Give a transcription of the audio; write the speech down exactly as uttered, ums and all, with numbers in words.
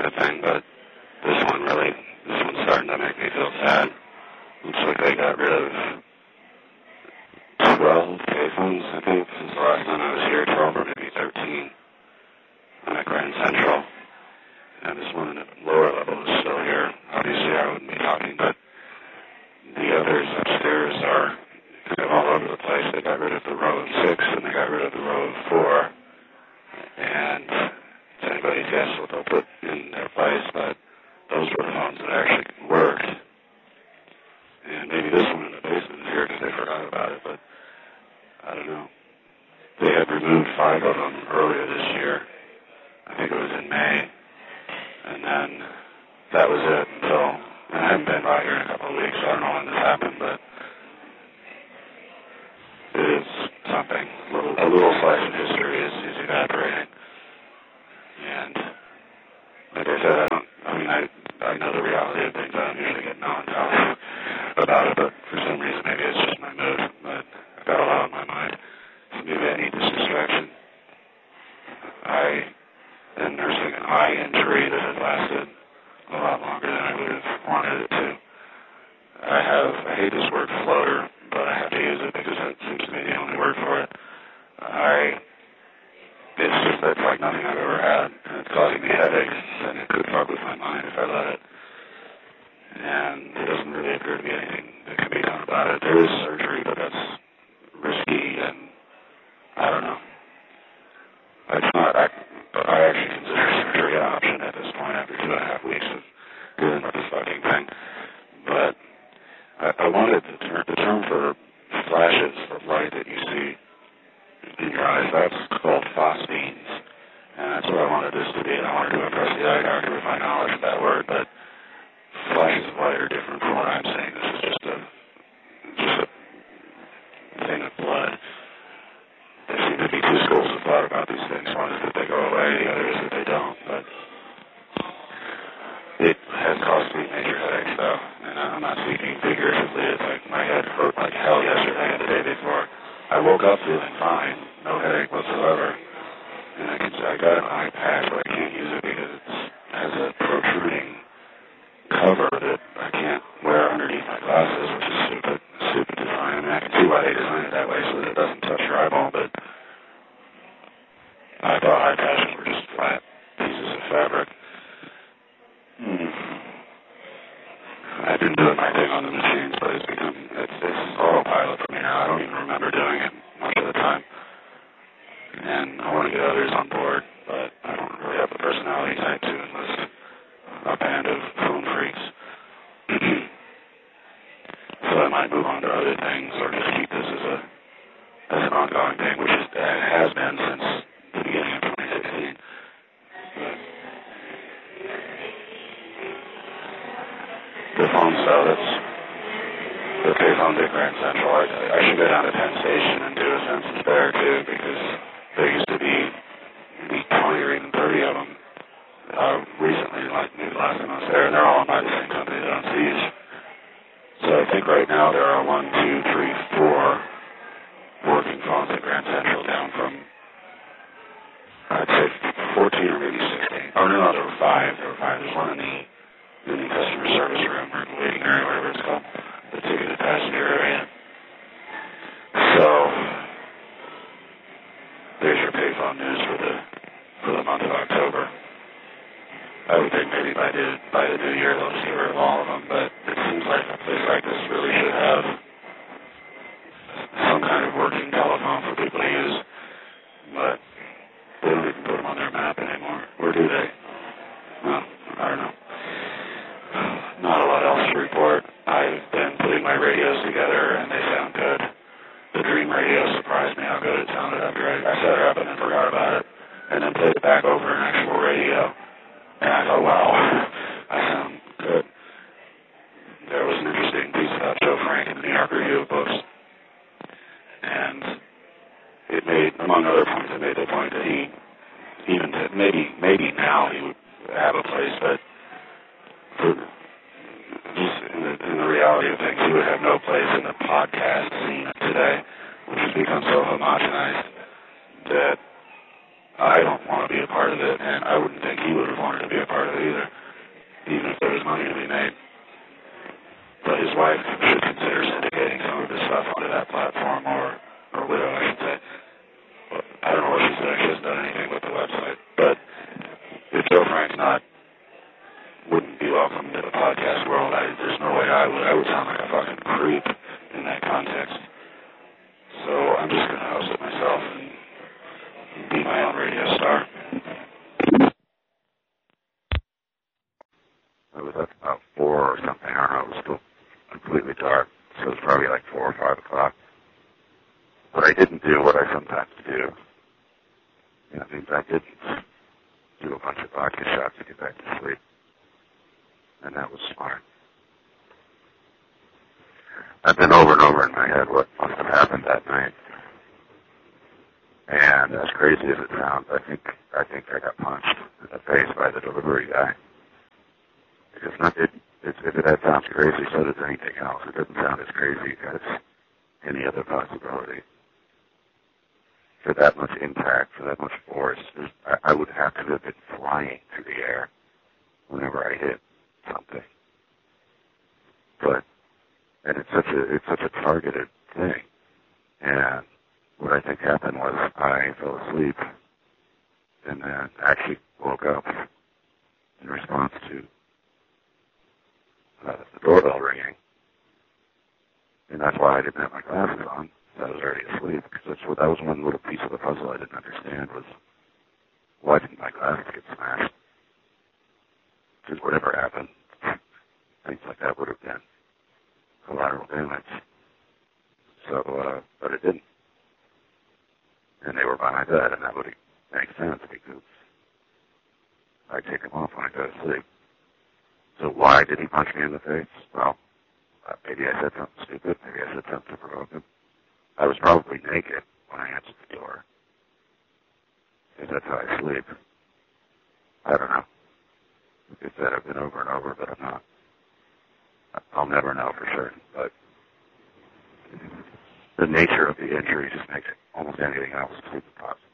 of thing, but this one really, this one's starting to make me feel sad. Looks like they got rid of twelve payphones, I think, since the last time I was here, twelve or maybe thirteen at Grand Central. And this one in the lower level is still here. Obviously, I wouldn't be talking, but the others upstairs are kind of all over the place. They got rid of the row of six, and they got rid of the row of four. And it's anybody's guess what they'll put in their place, but those were the phones that actually worked. And maybe this one in the basement is here because they forgot about it, but I don't know. They had removed five of them earlier this year. I think it was in May. And then that was it until, and I haven't been by here in a couple of weeks, so I don't know when this happened, but it is something. A little, a little slice of history is, is evaporating. And like I said, I don't, I mean, I, I know the reality of things. I don't usually get melancholy about it, but for some reason, maybe it's just my mood, but I've got a lot on my mind. So maybe I need this distraction. I am nursing an eye injury that has lasted a lot longer than I would have wanted it to. I have, I hate this word floater, but I have to use it because it seems to be the only word for it. I, it's just, it's like nothing I've ever had, and it's causing me headaches, and it could fuck with my mind if I let it. And it doesn't really appear to be anything that can be done about it. There is surgery, but that's risky, and I don't know. It's not, I, I actually consider surgery an option at this point after two and a half weeks of dealing with this fucking thing. But I, I wanted the term, the term for flashes of light that you see in your eyes, that's called phosphenes. And that's what I wanted this to be. I wanted to impress the eye doctor with my knowledge of that word, but flashes of light are different from what I'm saying. This is just a, just a thing of blood. There seem to be two schools of thought about these things. One is that they go away, the other is that they don't. But it has caused me major headaches, though. And I'm not speaking figuratively. It's like my head hurt like hell yesterday and the day before. I woke up feeling fine, no headache whatsoever. And I, can, I got an eye patch, but I can't use it because it has a protruding cover that I can't wear underneath my glasses, which is stupid, stupid design. I mean, I can see why they designed it that way so that it doesn't touch your eyeball, but I thought eye patches were just flat pieces of fabric. Hmm. I've been doing my thing on the machines, but it's become, it's, it's autopilot for me now. I don't even remember doing it much of the time. And I want to get others on board, but I don't really have the personality type to enlist a band of phone freaks. So I might move on to other things or just keep this as a as an ongoing thing, which is, uh, has been since the beginning of twenty sixteen. But the phone cell, that's the payphones at Grand Central. I, I should go down to Penn Station and do a census there too, because there used to be maybe twenty or even thirty of them uh, recently, like maybe the last time I was there, and they're all owned by the same company that owns these. So I think right now there are one, two, three, four working phones at Grand Central, down from, I'd say fourteen or maybe sixteen. Oh, no, no, there were five. There were five. There's one in the, in the customer service room or the waiting area, whatever it's called, the ticketed passenger area. So there's your payphone news for the for the month of October. I would think maybe by the by the new year they'll just get rid of all of them, but it seems like a place like this really should have some kind of working telephone for people to use. But they don't even put them on their map anymore. Or do they? Well, I don't know. Not a lot else to report. I've been putting my radios together and they sound good. The Dream Radio surprised me how good it sounded after I, I set it up and then forgot about it, and then played it back over an actual radio. And I thought, wow, I sound good. There was an interesting piece about Joe Frank in the New York Review of Books, and it made, among other points, it made the point that he, even to, maybe maybe now there's money to be made. But his wife should consider syndicating some of his stuff onto that platform, or, or widow, I should say. Well, I don't know what she's doing. She hasn't done anything with the website. But if Joe Frank's not, wouldn't be welcome to the podcast world, I, there's no way I would. I would sound like a fucking creep in that context. So I'm just going to host it myself and be my own radio star. It was up about four or something. I don't know. It was still completely dark, so it was probably like four or five o'clock. But I didn't do what I sometimes do. You know, I mean, I didn't do a bunch of vodka shots to get back to sleep. And that was smart. I've been over and over in my head what must have happened that night. And as crazy as it sounds, I think I think I got punched in the face by the delivery guy. Because not, it, it, if that sounds crazy, so does anything else. It doesn't sound as crazy as any other possibility. For that much impact, for that much force, I, I would have to have been flying through the air whenever I hit something. But, and it's such a, it's such a targeted thing. And what I think happened was I fell asleep and then actually woke up in response to uh, the doorbell ringing. And that's why I didn't have my glasses on. I was already asleep. Because that's what, that was one little piece of the puzzle I didn't understand was why didn't my glasses get smashed? Because whatever happened, things like that would have been collateral damage. So, uh, but it didn't. And they were by my bed, and that would make sense because I take them off when I go to sleep. So why did he punch me in the face? Well, uh, maybe I said something stupid. Maybe I said something to provoke him. I was probably naked when I answered the door. Because that's how I sleep. I don't know. Like I said, I've been over and over, but I'm not. I'll never know for certain, but the nature of the injury just makes almost anything else stupid possible.